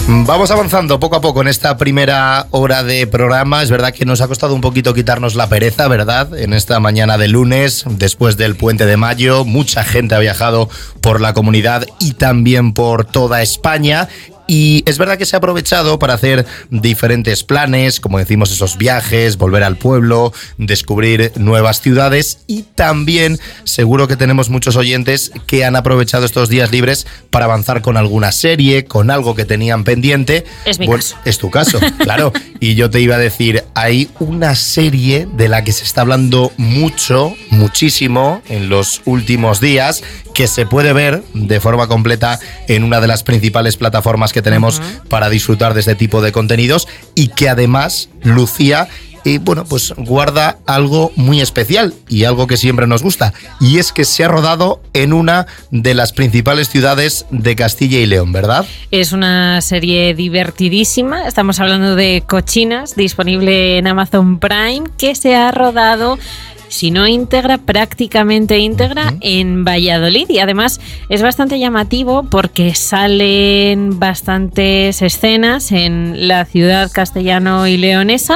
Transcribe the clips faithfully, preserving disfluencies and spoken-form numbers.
Vamos avanzando poco a poco en esta primera hora de programa. Es verdad que nos ha costado un poquito quitarnos la pereza, ¿verdad? En esta mañana de lunes, después del puente de mayo, mucha gente ha viajado por la comunidad y también por toda España. Y es verdad que se ha aprovechado para hacer diferentes planes, como decimos, esos viajes, volver al pueblo, descubrir nuevas ciudades, y también seguro que tenemos muchos oyentes que han aprovechado estos días libres para avanzar con alguna serie, con algo que tenían pendiente. Es mi bueno, caso. Es tu caso, claro. Y yo te iba a decir, hay una serie de la que se está hablando mucho, muchísimo en los últimos días, que se puede ver de forma completa en una de las principales plataformas que tenemos uh-huh. para disfrutar de este tipo de contenidos, y que además, Lucía, y bueno, pues guarda algo muy especial y algo que siempre nos gusta, y es que se ha rodado en una de las principales ciudades de Castilla y León, ¿verdad? Es una serie divertidísima, estamos hablando de Cochinas, disponible en Amazon Prime, que se ha rodado, si no íntegra, prácticamente íntegra, uh-huh. en Valladolid, y además es bastante llamativo porque salen bastantes escenas en la ciudad castellano y leonesa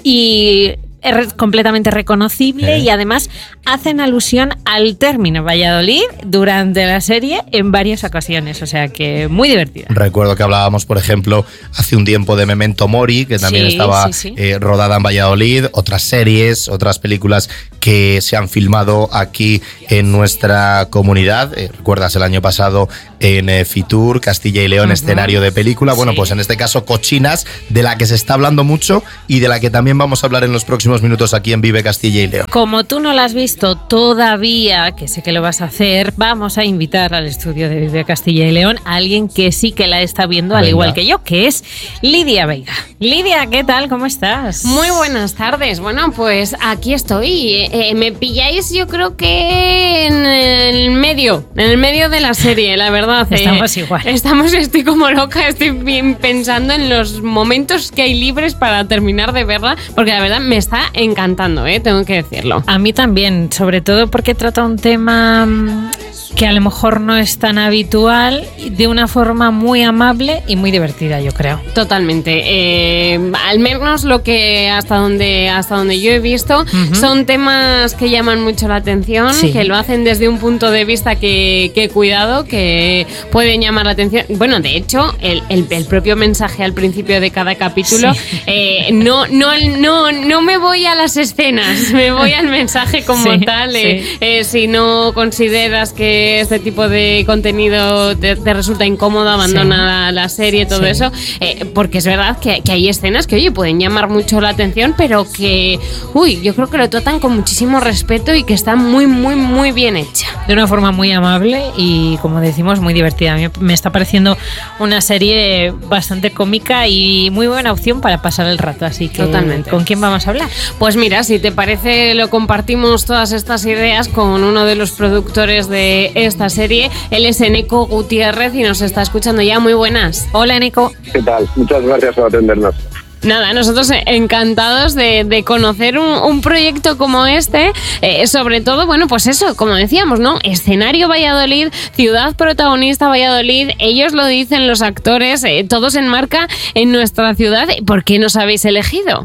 y es completamente reconocible, ¿eh? Y además hacen alusión al término Valladolid durante la serie en varias ocasiones, o sea que muy divertida. Recuerdo que hablábamos, por ejemplo, hace un tiempo de Memento Mori, que también sí, estaba sí, sí. Eh, rodada en Valladolid, otras series, otras películas que se han filmado aquí en nuestra comunidad. Eh, ¿Recuerdas el año pasado en eh, Fitur, Castilla y León, uh-huh. escenario de película? Bueno, sí. pues en este caso Cochinas, de la que se está hablando mucho y de la que también vamos a hablar en los próximos minutos aquí en Vive Castilla y León. Como tú no la has visto todavía, que sé que lo vas a hacer, vamos a invitar al estudio de Vive Castilla y León a alguien que sí que la está viendo, Venga. Al igual que yo, que es Lidia Veiga. Lidia, ¿qué tal? ¿Cómo estás? Muy buenas tardes. Bueno, pues aquí estoy. Eh, me pilláis, yo creo que en el medio, en el medio de la serie, la verdad. Estamos eh, igual. Estamos, estoy como loca, estoy bien pensando en los momentos que hay libres para terminar de verla, porque la verdad me está encantando, ¿eh? Tengo que decirlo. A mí también, sobre todo porque trata un tema que a lo mejor no es tan habitual, de una forma muy amable y muy divertida, yo creo. Totalmente. Eh, al menos lo que hasta donde hasta donde yo he visto uh-huh. son temas que llaman mucho la atención, sí. que lo hacen desde un punto de vista que, que cuidado, que pueden llamar la atención. Bueno, de hecho, el, el, el propio mensaje al principio de cada capítulo, sí. eh, no, no, no, no me voy a las escenas, me voy al mensaje como sí, tal. Eh, sí. eh, si no consideras que este tipo de contenido te, te resulta incómodo, abandona sí. la, la serie, todo sí. eso, eh, porque es verdad que, que hay escenas que, oye, pueden llamar mucho la atención, pero que, uy, yo creo que lo tratan con muchísimo respeto y que está muy, muy, muy bien hecha. De una forma muy amable y, como decimos, muy divertida. A mí me está pareciendo una serie bastante cómica y muy buena opción para pasar el rato, así que, totalmente. ¿Con quién vamos a hablar? Pues mira, si te parece, lo compartimos todas estas ideas con uno de los productores de esta serie. Él es Eneco Gutiérrez y nos está escuchando ya. Muy buenas. Hola, Eneco. ¿Qué tal? Muchas gracias por atendernos. Nada, nosotros encantados de, de conocer un, un proyecto como este, eh, sobre todo, bueno, pues eso, como decíamos, ¿no? Escenario Valladolid, ciudad protagonista Valladolid, ellos lo dicen los actores, eh, todo se enmarca en nuestra ciudad. ¿Por qué nos habéis elegido?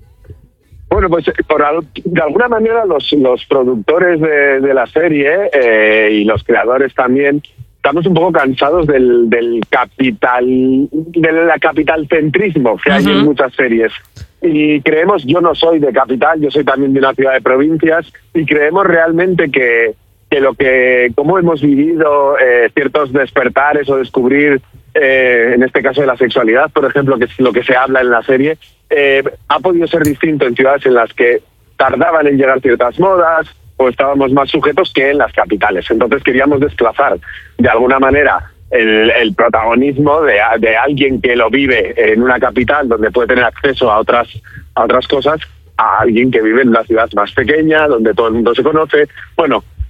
Bueno, pues por, de alguna manera los, los productores de, de la serie eh, y los creadores también estamos un poco cansados del, del capital, del capitalcentrismo que uh-huh. hay en muchas series. Y creemos, yo no soy de capital, yo soy también de una ciudad de provincias, y creemos realmente que, que lo que, cómo hemos vivido eh, ciertos despertares o descubrir, eh, en este caso de la sexualidad, por ejemplo, que es lo que se habla en la serie, eh, ha podido ser distinto en ciudades en las que tardaban en llegar ciertas modas o estábamos más sujetos que en las capitales. Entonces queríamos desplazar de alguna manera el, el protagonismo de, de alguien que lo vive en una capital donde puede tener acceso a otras, a otras cosas, a alguien que vive en una ciudad más pequeña, donde todo el mundo se conoce. Bueno,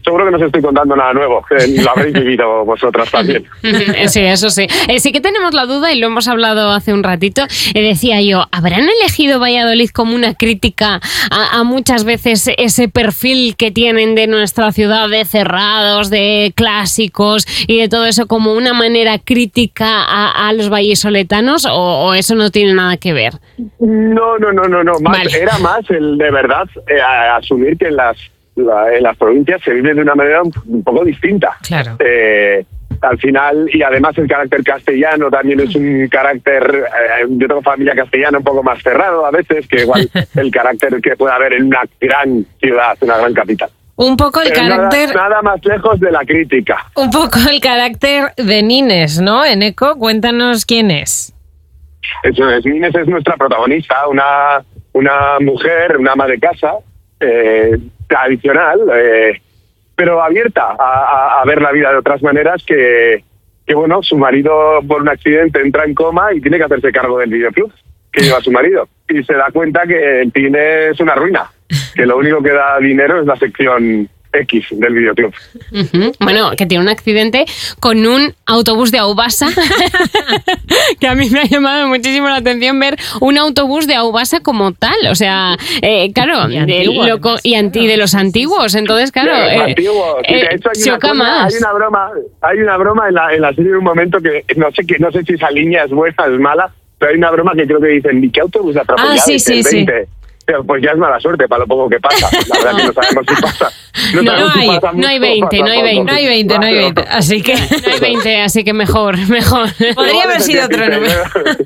seguro que no os estoy contando nada nuevo, que lo habréis vivido vosotras también. Sí, eso sí. Eh, sí que tenemos la duda, y lo hemos hablado hace un ratito, eh, decía yo, ¿habrán elegido Valladolid como una crítica a, a muchas veces ese perfil que tienen de nuestra ciudad de cerrados, de clásicos y de todo eso, como una manera crítica a, a los vallisoletanos, o, o eso no tiene nada que ver? No, no, no, no, no. Más, vale. Era más el de verdad eh, asumir que en las La, en las provincias se vive de una manera un, un poco distinta. Claro. Eh, al final, y además el carácter castellano también es un carácter, eh, yo tengo familia castellana un poco más cerrado a veces, que igual el carácter que puede haber en una gran ciudad, una gran capital. Un poco el Pero carácter... Nada, nada más lejos de la crítica. Un poco el carácter de Nines, ¿no? Eneco, cuéntanos quién es. Eso es, Nines es nuestra protagonista, una, una mujer, una ama de casa, eh, tradicional, eh, pero abierta a, a, a ver la vida de otras maneras, que, que, bueno, su marido por un accidente entra en coma y tiene que hacerse cargo del videoclub que lleva su marido. Y se da cuenta que el cine es una ruina, que lo único que da dinero es la sección X del videoclub. Uh-huh. Bueno, que tiene un accidente con un autobús de Aubasa, que a mí me ha llamado muchísimo la atención ver un autobús de Aubasa como tal, o sea, eh, claro, y, antiguo, de, loco, y, anti, de los antiguos, entonces claro, sí, eh, antiguos. Sí, de hecho, hay, choca una cosa, más. hay una broma, hay una broma en la, en la serie en un momento que no sé que no sé si esa línea es buena o es mala, pero hay una broma que creo que dicen, ¿y qué autobús ha atropellado? Ah, sí, sí, sí. Pues ya es mala suerte para lo poco que pasa. La verdad que no sabemos si pasa. No, no, no, hay, si pasa no hay veinte, no hay veinte. No hay veinte, no hay veinte. Así que... No hay veinte, así que mejor, mejor. Podría haber sido otro número.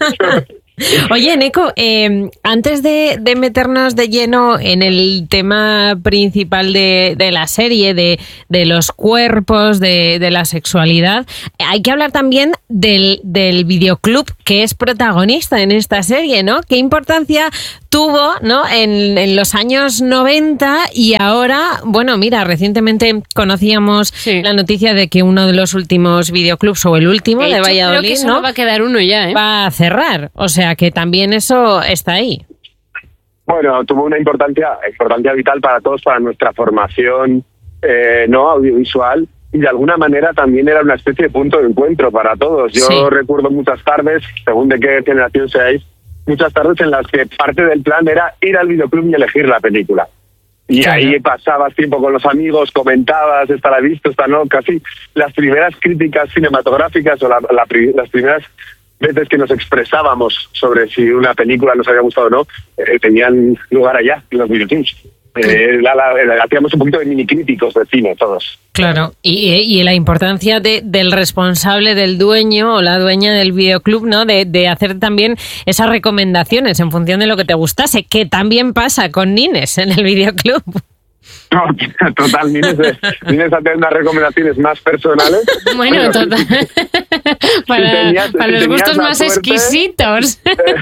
Oye, Neco, eh, antes de, de meternos de lleno en el tema principal de, de la serie, de, de los cuerpos, de, de la sexualidad, hay que hablar también del, del videoclub que es protagonista en esta serie, ¿no? ¿Qué importancia tuvo, ¿no? en, en los años noventa y ahora, bueno, mira, recientemente conocíamos sí. la noticia de que uno de los últimos videoclubs, o el último de, de hecho, Valladolid, creo que ¿no? solo va a quedar uno ya, ¿eh? Va a cerrar, o sea que también eso está ahí. Bueno, tuvo una importancia, importancia vital para todos, para nuestra formación eh, no audiovisual, y de alguna manera también era una especie de punto de encuentro para todos. Yo sí. recuerdo muchas tardes, según de qué generación seáis, muchas tardes en las que parte del plan era ir al videoclub y elegir la película. Y claro. ahí pasabas tiempo con los amigos, comentabas, esta la he visto, esta no, casi las primeras críticas cinematográficas o la, la, las primeras veces que nos expresábamos sobre si una película nos había gustado o no, eh, tenían lugar allá, en los videoclubs. Eh, la, la, la, hacíamos un poquito de mini críticos de cine todos. Claro, y, y la importancia de, del responsable, del dueño o la dueña del videoclub, ¿no? De, de hacer también esas recomendaciones en función de lo que te gustase, que también pasa con Nines en el videoclub. No, total, Nines, Nines hace unas recomendaciones más personales. Bueno, total. para, si tenías, para si los gustos más suerte, exquisitos.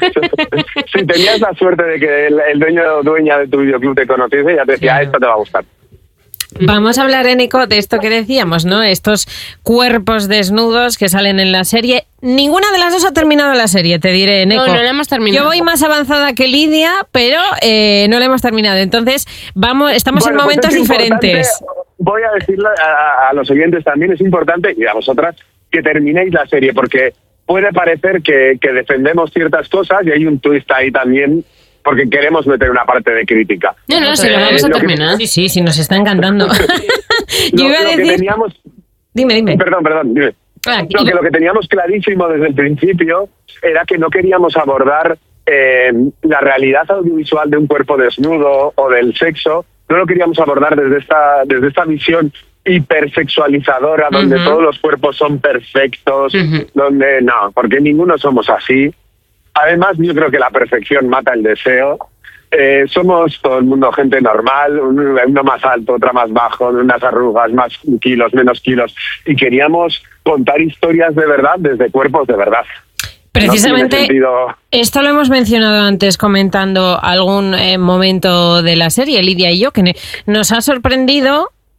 Si tenías la suerte de que el, el dueño o dueña de tu videoclub te conociese, ya te decía, claro. esto te va a gustar. Vamos a hablar, Eneco, de esto que decíamos, ¿no? Estos cuerpos desnudos que salen en la serie. Ninguna de las dos ha terminado la serie, te diré, Eneco. No, no la hemos terminado. Yo voy más avanzada que Lidia, pero eh, no la hemos terminado. Entonces, vamos, estamos bueno, en momentos pues diferentes. Voy a decirle a, a los oyentes también, es importante, y a vosotras, que terminéis la serie, porque puede parecer que, que defendemos ciertas cosas y hay un twist ahí también, porque queremos meter una parte de crítica. No, no, si eh, lo vamos a lo terminar. Que... Sí, sí, sí, nos está encantando. Yo lo, iba a decir... Lo que teníamos... Dime, dime. Perdón, perdón, dime. Ah, lo, que, lo que teníamos clarísimo desde el principio era que no queríamos abordar eh, la realidad audiovisual de un cuerpo desnudo o del sexo, no lo queríamos abordar desde esta, desde esta visión hipersexualizadora, donde uh-huh. todos los cuerpos son perfectos, uh-huh. donde no, porque ninguno somos así. Además, yo creo que la perfección mata el deseo. Eh, somos todo el mundo gente normal, uno más alto, otra más bajo, unas arrugas, más kilos, menos kilos. Y queríamos contar historias de verdad desde cuerpos de verdad. Precisamente, no esto lo hemos mencionado antes comentando algún eh, momento de la serie, Lidia y yo, que nos ha sorprendido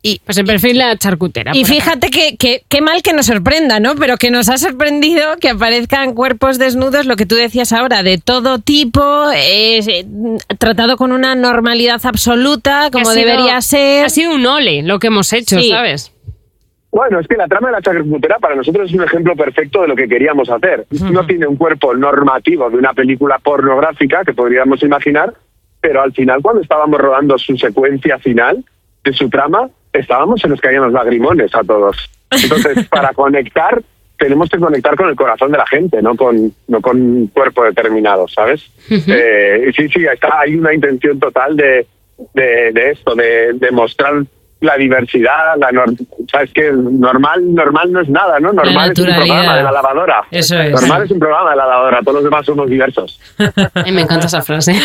Y, pues el perfil de la charcutera. Y fíjate que, que, que mal que nos sorprenda, ¿no? Pero que nos ha sorprendido que aparezcan cuerpos desnudos, lo que tú decías ahora, de todo tipo, eh, tratado con una normalidad absoluta, como ha sido, debería ser. Ha sido un ole lo que hemos hecho, sí. ¿sabes? Bueno, es que la trama de la charcutera para nosotros es un ejemplo perfecto de lo que queríamos hacer. Uh-huh. No tiene un cuerpo normativo de una película pornográfica que podríamos imaginar, pero al final, cuando estábamos rodando su secuencia final de su trama, estábamos, se nos caían los lagrimones a todos. Entonces, para conectar, tenemos que conectar con el corazón de la gente, no con, no con un cuerpo determinado, ¿sabes? Uh-huh. Eh, sí, sí, está, hay una intención total de, de, de esto, de, de mostrar la diversidad, la norm... ¿sabes qué? Normal, normal no es nada, ¿no? Normal es un programa de la lavadora. Eso es. Normal es un programa de la lavadora, todos los demás somos diversos. Ay, me encanta esa frase.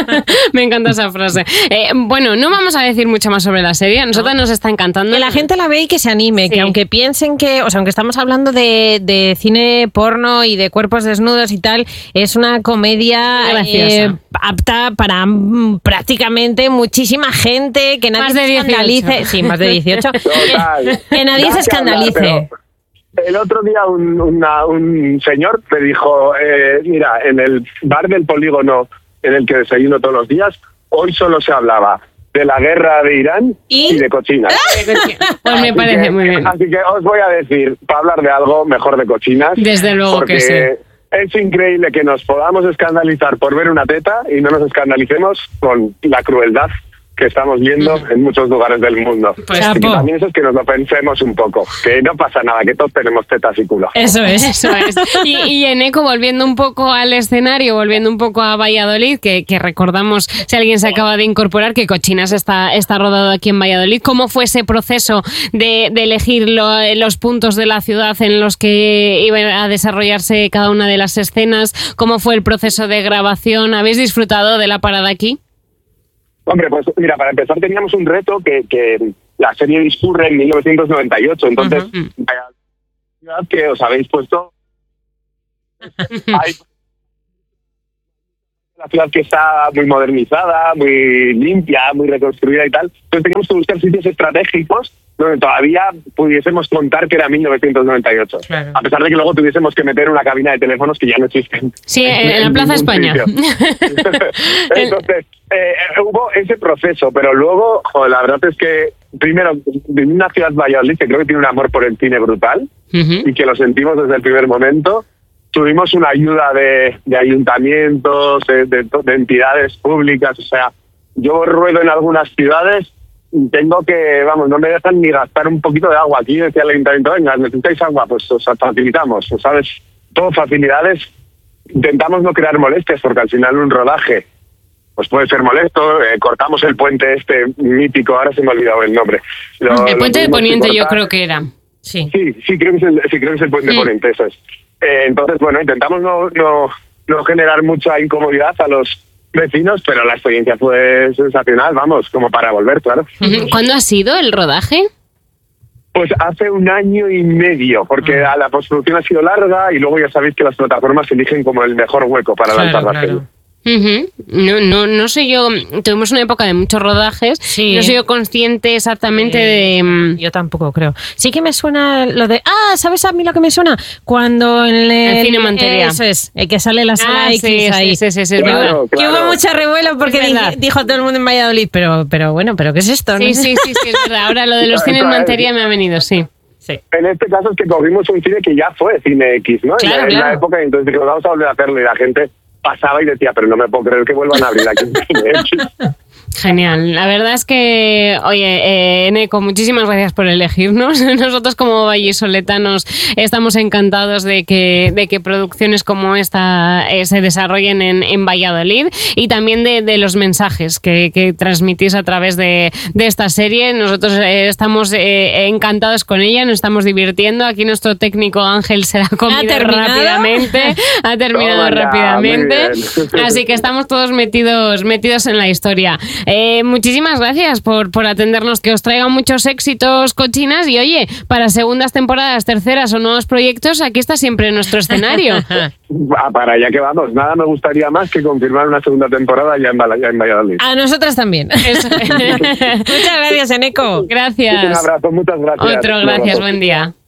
Me encanta esa frase. Eh, bueno, no vamos a decir mucho más sobre la serie. A nosotros nos está encantando. Que la gente la ve y que se anime, sí. Que aunque piensen que, o sea, aunque estamos hablando de, de cine porno y de cuerpos desnudos y tal, es una comedia eh, apta para mm, prácticamente muchísima gente, que nadie se escandalice. Sí, más de dieciocho. Total. Que nadie se escandalice. El otro día un, una, un señor me dijo, eh, mira, en el bar del polígono en el que desayuno todos los días, hoy solo se hablaba de la guerra de Irán y, ¿Y de cochinas. Pues me parece que, muy bien. Así que os voy a decir, para hablar de algo, mejor de cochinas. Desde luego porque que sí. Es increíble que nos podamos escandalizar por ver una teta y no nos escandalicemos con la crueldad que estamos viendo mm. en muchos lugares del mundo. Pues Así que también eso es que nos lo pensemos un poco, que no pasa nada, que todos tenemos tetas y culo. Eso es, eso es. Y, y en eco, volviendo un poco al escenario, volviendo un poco a Valladolid, que, que recordamos, si alguien se acaba de incorporar, que Cochinas está, está rodado aquí en Valladolid. ¿Cómo fue ese proceso de, de elegir lo, los puntos de la ciudad en los que iba a desarrollarse cada una de las escenas? ¿Cómo fue el proceso de grabación? ¿Habéis disfrutado de la parada aquí? Hombre, pues mira, para empezar teníamos un reto que, que la serie discurre en mil novecientos noventa y ocho, entonces, uh-huh. Vaya, que os habéis puesto... Hay una ciudad que está muy modernizada, muy limpia, muy reconstruida y tal, entonces teníamos que buscar sitios estratégicos donde todavía pudiésemos contar que era mil novecientos noventa y ocho, claro. A pesar de que luego tuviésemos que meter una cabina de teléfonos que ya no existen. Sí, en, en la Plaza España. Entonces, eh, hubo ese proceso, pero luego, joder, la verdad es que, primero, en una ciudad Valladolid que creo que tiene un amor por el cine brutal, uh-huh. y que lo sentimos desde el primer momento. Tuvimos una ayuda de, de ayuntamientos, de, de, de entidades públicas, o sea, yo ruedo en algunas ciudades, tengo que, vamos, no me dejan ni gastar un poquito de agua. Aquí decía el ayuntamiento, venga, necesitáis agua, pues os facilitamos, ¿sabes? Todo facilidades. Intentamos no crear molestias, porque al final un rodaje pues puede ser molesto. Eh, cortamos el puente este mítico, ahora se me ha olvidado el nombre. Lo, el puente de Poniente yo creo que era. Sí, sí, sí, creo, que es el, sí creo que es el puente de mm. Poniente, eso es. Eh, entonces, bueno, intentamos no, no, no generar mucha incomodidad a los vecinos, pero la experiencia fue sensacional, vamos, como para volver, claro. ¿Cuándo ha sido el rodaje? Pues hace un año y medio, porque uh-huh. la postproducción ha sido larga y luego ya sabéis que las plataformas eligen como el mejor hueco para claro, lanzar la claro. serie. Uh-huh. No, no, no sé yo, tuvimos una época de muchos rodajes, sí. No soy yo consciente exactamente eh, de... Yo tampoco creo. Sí que me suena lo de... Ah, ¿sabes a mí lo que me suena? Cuando en el... El cine Mantería. Eso es, el que sale la sala ah, X sí, ahí. Sí, sí, sí, es claro, verdad. Claro. Que hubo mucha revuelo porque dijo, dijo todo el mundo en Valladolid, pero, pero bueno, ¿pero qué es esto? Sí, ¿no? sí, sí, sí, es verdad. Ahora lo de los cines Mantería me ha venido, sí. Sí. En este caso es que cogimos un cine que ya fue cine X, ¿no? Claro, en, la, claro. en la época, y entonces dijimos, vamos a volver a hacerlo, y la gente pasaba y decía, pero no me puedo creer que vuelvan a abrir aquí un cine X. Genial. La verdad es que, oye, eh, Eneco, muchísimas gracias por elegirnos. Nosotros como vallisoletanos estamos encantados de que, de que producciones como esta eh, se desarrollen en, en Valladolid y también de, de los mensajes que, que transmitís a través de, de esta serie. Nosotros eh, estamos eh, encantados con ella, nos estamos divirtiendo. Aquí nuestro técnico Ángel se la ha comido rápidamente. Ha terminado Toma ya, rápidamente. Así que estamos todos metidos, metidos en la historia. Eh, muchísimas gracias por, por atendernos, que os traigan muchos éxitos, cochinas, y oye, para segundas temporadas, terceras o nuevos proyectos, aquí está siempre nuestro escenario. Ah, para allá que vamos, nada me gustaría más que confirmar una segunda temporada ya en, ya en Valladolid. A nosotras también. Eso. Muchas gracias, Eneko. Gracias. Un abrazo, muchas gracias. Otro, gracias, buen día.